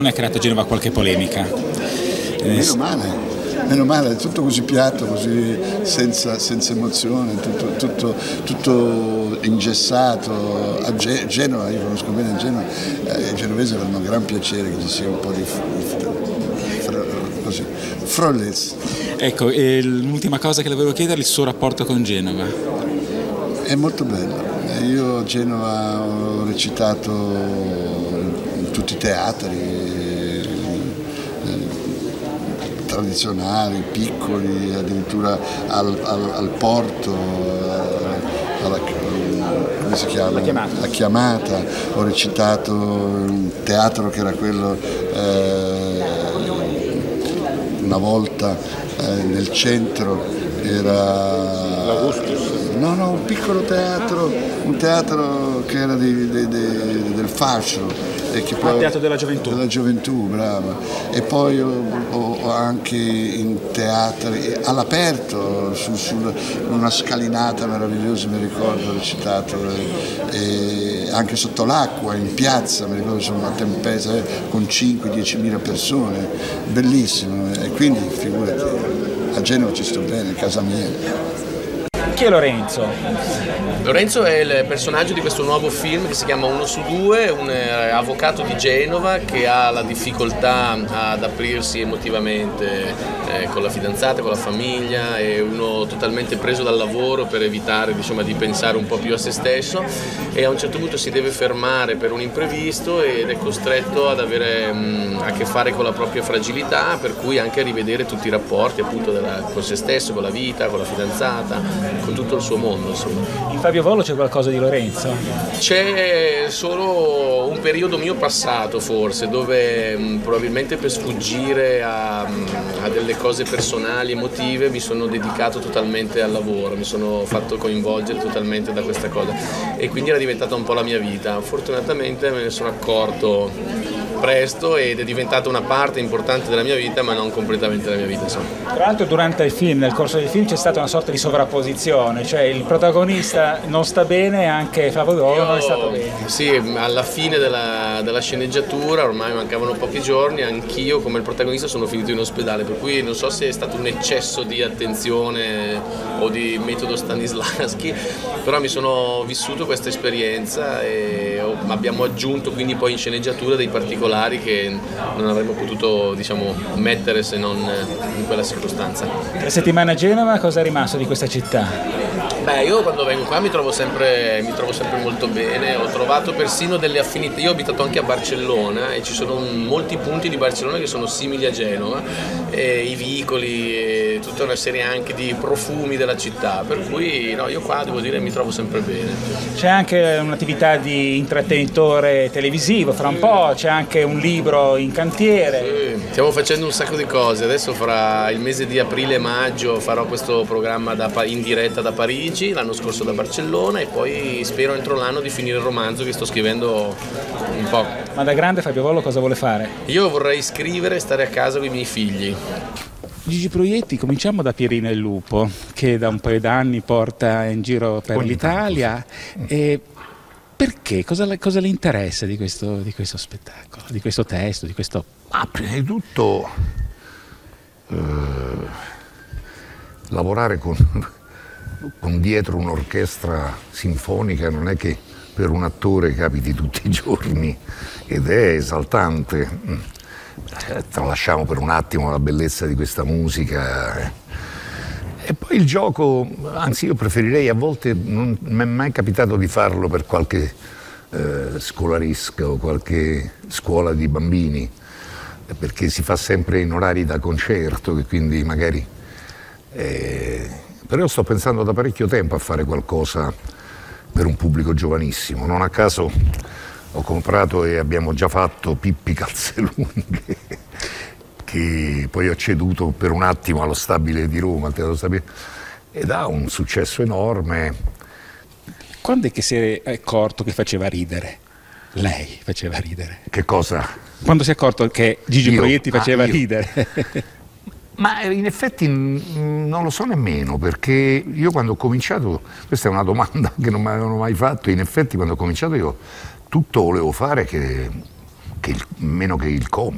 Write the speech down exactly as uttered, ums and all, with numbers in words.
ha creato a Genova qualche polemica. Meno male, meno male, è tutto così piatto, così senza, senza emozione, tutto, tutto, tutto ingessato. A Ge- Genova, io conosco bene Genova, eh, i genovesi avranno un gran piacere che ci sia un po' di così, frollez. Ecco, e l'ultima cosa che le volevo chiedere è il suo rapporto con Genova. È molto bello. Io a Genova ho recitato in tutti i teatri tradizionali, piccoli, addirittura al, al, al porto, alla, come si chiama? La chiamata. La chiamata. Ho recitato un teatro che era quello eh, una volta eh, nel centro, era l'Augustus. No, no, un piccolo teatro, un teatro che era di, di, di, del fascio. E che poi, il teatro della gioventù. Della gioventù, brava. E poi ho, ho, ho anche in teatri all'aperto, su, su una scalinata meravigliosa, mi ricordo, ho recitato, e, e anche sotto l'acqua, in piazza, mi ricordo, c'era una tempesta con cinque dieci mila persone, bellissimo. E quindi, figurati, a Genova ci sto bene, casa mia. Chi è Lorenzo? Lorenzo è il personaggio di questo nuovo film che si chiama Uno su due, un avvocato di Genova che ha la difficoltà ad aprirsi emotivamente eh, con la fidanzata, con la famiglia, è uno totalmente preso dal lavoro per evitare, diciamo, di pensare un po' più a se stesso, e a un certo punto si deve fermare per un imprevisto ed è costretto ad avere mh, a che fare con la propria fragilità, per cui anche a rivedere tutti i rapporti appunto della, con se stesso, con la vita, con la fidanzata, con tutto il suo mondo, insomma. In Fabio Volo c'è qualcosa di Lorenzo? C'è solo un periodo mio passato forse, dove mh, probabilmente per sfuggire a, a delle cose personali, emotive, mi sono dedicato totalmente al lavoro, mi sono fatto coinvolgere totalmente da questa cosa e quindi era diventata un po' la mia vita. Fortunatamente me ne sono accorto presto ed è diventata una parte importante della mia vita, ma non completamente della mia vita, insomma. Tra l'altro durante il film, nel corso del film, c'è stata una sorta di sovrapposizione, cioè il protagonista non sta bene e anche Fabio Volo non è stato bene. Sì, alla fine della, della sceneggiatura, ormai mancavano pochi giorni, anch'io come il protagonista sono finito in ospedale, per cui non so se è stato un eccesso di attenzione o di metodo Stanislavski, però mi sono vissuto questa esperienza e abbiamo aggiunto quindi poi in sceneggiatura dei particolari che non avremmo potuto, diciamo, mettere se non in quella circostanza. Tre settimane a Genova, cosa è rimasto di questa città? Beh, io quando vengo qua mi trovo sempre, mi trovo sempre molto bene, ho trovato persino delle affinità, io ho abitato anche a Barcellona e ci sono molti punti di Barcellona che sono simili a Genova, e i vicoli, e tutta una serie anche di profumi della città, per cui no, io qua devo dire mi trovo sempre bene. C'è anche un'attività di intrattenitore televisivo, fra un po' c'è anche un libro in cantiere. Sì, stiamo facendo un sacco di cose, adesso fra il mese di aprile e maggio farò questo programma da, in diretta da Parigi, l'anno scorso da Barcellona, e poi spero entro l'anno di finire il romanzo che sto scrivendo un po'. Ma da grande Fabio Volo cosa vuole fare? Io vorrei scrivere e stare a casa con i miei figli. Gigi Proietti, cominciamo da Pierino il Lupo, che da un paio d'anni porta in giro per Ogni l'Italia. Tanto, sì. E perché? Cosa le, cosa le interessa di questo, di questo spettacolo, di questo testo, di questo... Ma prima di tutto eh, lavorare con, con dietro un'orchestra sinfonica non è che per un attore capiti tutti i giorni, ed è esaltante. Eh, tralasciamo per un attimo la bellezza di questa musica. Eh. E poi il gioco, anzi io preferirei, a volte non mi è mai capitato di farlo per qualche eh, scolaresca o qualche scuola di bambini, perché si fa sempre in orari da concerto, che quindi magari... Eh, però sto pensando da parecchio tempo a fare qualcosa per un pubblico giovanissimo. Non a caso ho comprato e abbiamo già fatto Pippi Calzelunghe, che poi ho ceduto per un attimo allo Stabile di Roma, al Teatro Stabile, ed ha un successo enorme. Quando è che si è accorto che faceva ridere? Lei faceva ridere. Che cosa? Quando si è accorto che Gigi Io? Proietti faceva Ah, io. ridere? Ma in effetti mh, non lo so nemmeno, perché io quando ho cominciato, questa è una domanda che non mi avevano mai fatto, in effetti quando ho cominciato io tutto volevo fare che, che il, meno che il comico.